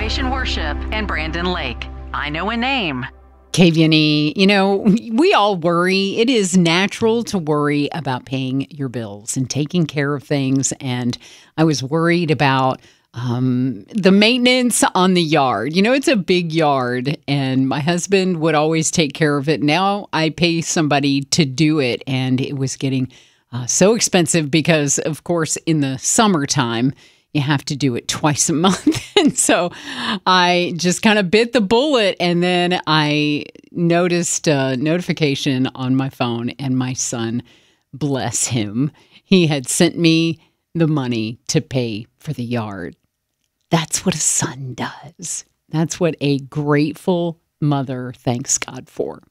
Restoration Worship and Brandon Lake. I know a name. KVNE, we all worry. It is natural to worry about paying your bills and taking care of things. And I was worried about the maintenance on the yard. It's a big yard, and my husband would always take care of it. Now I pay somebody to do it, and it was getting so expensive because, of course, in the summertime, you have to do it twice a month. And so I just kind of bit the bullet, and then I noticed a notification on my phone, and my son, bless him, he had sent me the money to pay for the yard. That's what a son does. That's what a grateful mother thanks God for.